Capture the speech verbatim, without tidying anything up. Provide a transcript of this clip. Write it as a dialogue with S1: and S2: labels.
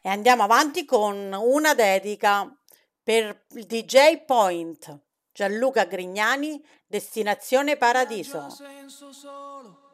S1: E andiamo avanti con una dedica per il D J Point, Gianluca Grignani, Destinazione
S2: Viaggio a
S1: Paradiso.
S2: senso solo,